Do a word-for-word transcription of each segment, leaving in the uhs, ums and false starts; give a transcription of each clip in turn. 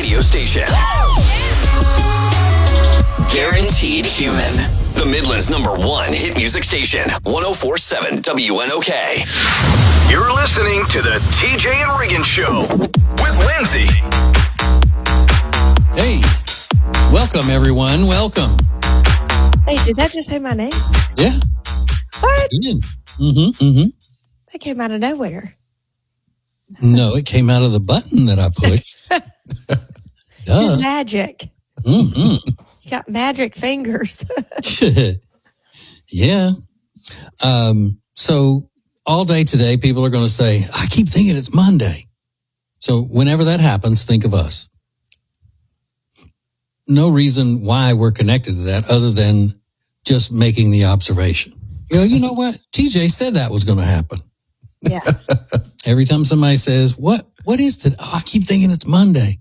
radio station. Guaranteed Human. The Midland's number one hit music station. one oh four point seven W N O K. You're listening to the T J and Regan Show with Lindsay. Hey, welcome everyone. Welcome. Hey, did that just say my name? Yeah. What? You did. Mm-hmm. Mm-hmm. That came out of nowhere. No, it came out of the button that I pushed. Duh. Magic. Mm-hmm. You got magic fingers. Yeah. Um, so all day today, people are going to say, I keep thinking it's Monday. So whenever that happens, think of us. No reason why we're connected to that other than just making the observation. You know, you know what? T J said that was going to happen. Yeah. Every time somebody says, what, what is today? Oh, I keep thinking it's Monday.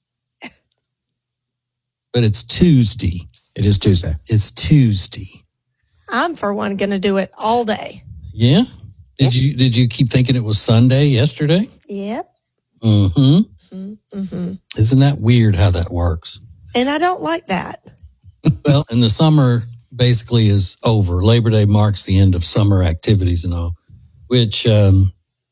But it's Tuesday. It is Tuesday. It's Tuesday. I'm, for one, going to do it all day. Yeah? Did Yep. you did you keep thinking it was Sunday yesterday? Yep. Mm-hmm. Mm-hmm. Isn't that weird how that works? And I don't like that. Well, and the summer basically is over. Labor Day marks the end of summer activities and all, which um,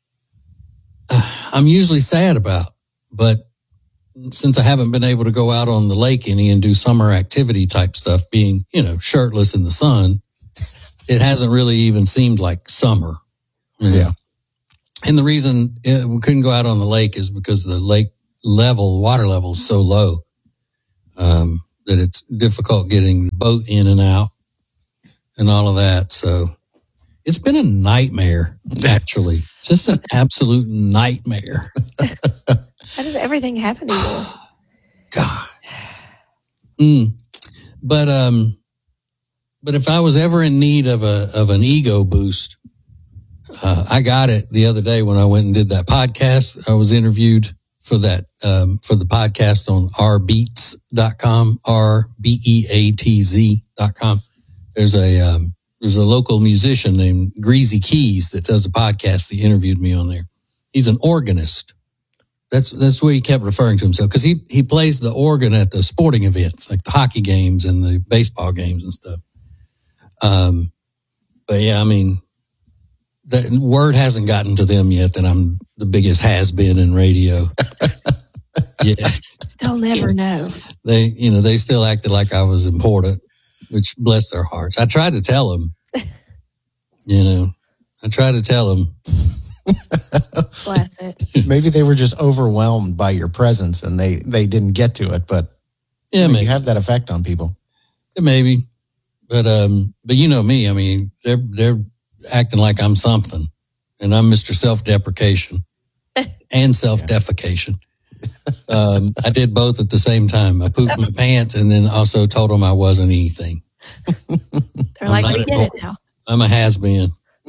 I'm usually sad about. But since I haven't been able to go out on the lake any and do summer activity type stuff, being, you know, shirtless in the sun, it hasn't really even seemed like summer. You know? Yeah. And the reason we couldn't go out on the lake is because the lake level, water level is so low um, that it's difficult getting the boat in and out and all of that. So it's been a nightmare, actually. Just an absolute nightmare. How does everything happen to you? God. Mm. But um, but if I was ever in need of a of an ego boost, uh, I got it the other day when I went and did that podcast. I was interviewed for that um, for the podcast on r beats dot com, R B E A T Z dot com. There's a um, there's a local musician named Greasy Keys that does a podcast. He interviewed me on there. He's an organist. That's that's the way he kept referring to himself, because he, he plays the organ at the sporting events, like the hockey games and the baseball games and stuff. Um, but yeah, I mean, that word hasn't gotten to them yet that I'm the biggest has-been in radio. Yeah. They'll never know. They, you know, they still acted like I was important, which bless their hearts. I tried to tell them, you know, I tried to tell them. Bless it. Maybe they were just overwhelmed by your presence and they, they didn't get to it, but Yeah, you know, maybe. you have that effect on people. Yeah, maybe. But, um, but you know me, I mean, they're, they're acting like I'm something, and I'm Mister Self-Deprecation and self-defecation. Um, I did both at the same time. I pooped my pants and then also told them I wasn't anything. They're like, I'm we not get it important. now. I'm a has-been.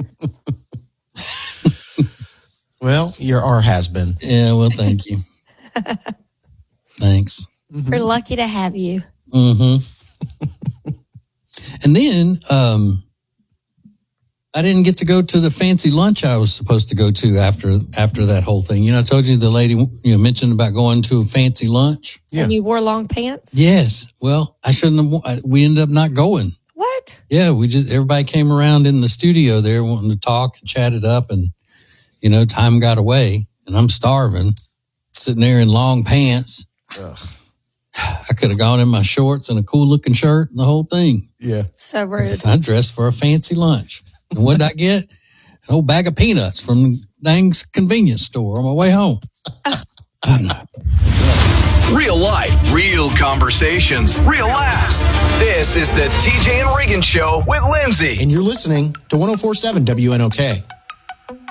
Well, you're our has-been. Yeah, well, thank you. Thanks. We're lucky to have you. Mm-hmm. And then um, I didn't get to go to the fancy lunch I was supposed to go to after after that whole thing. You know, I told you the lady you know mentioned about going to a fancy lunch. Yeah. And you wore long pants? Yes. Well, I shouldn't have. We ended up not going. What? Yeah, we just everybody came around in the studio there wanting to talk and chat it up, and you know, time got away, and I'm starving, sitting there in long pants. Ugh. I could have gone in my shorts and a cool looking shirt and the whole thing. Yeah. So rude. I dressed for a fancy lunch. And what did I get? An old bag of peanuts from the dang convenience store on my way home. I know. Real life, real conversations, real laughs. This is the T J and Regan Show with Lindsay. And you're listening to one oh four point seven W N O K.